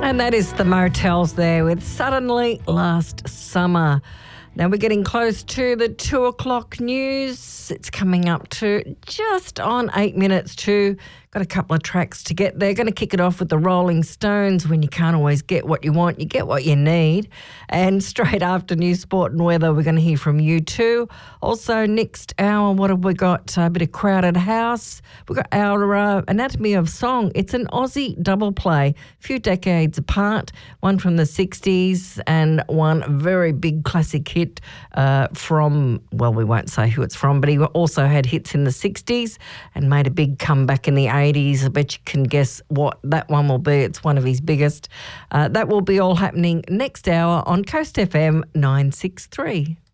And that is the Motels there with Suddenly Last Summer. Now we're getting close to the 2 o'clock news. It's coming up to just on 8 minutes to. Got a couple of tracks to get there. Going to kick it off with the Rolling Stones. When you can't always get what you want, you get what you need. And straight after news, sport and weather, we're going to hear from U2. Also, next hour, what have we got? A bit of Crowded House. We've got our Anatomy of Song. It's an Aussie double play, a few decades apart. One from the 60s and one very big classic hit from, well, we won't say who it's from, but he also had hits in the 60s and made a big comeback in the 80s. I bet you can guess what that one will be. It's one of his biggest. That will be all happening next hour on Coast FM 963.